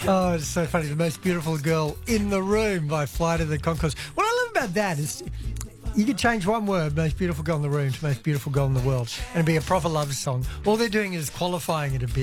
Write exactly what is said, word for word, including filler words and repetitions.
Oh, it's so funny. The most beautiful girl in the room by Flight of the Conchords. What I love about that is you could change one word, most beautiful girl in the room, to most beautiful girl in the world, and it'd be a proper love song. All they're doing is qualifying it a bit.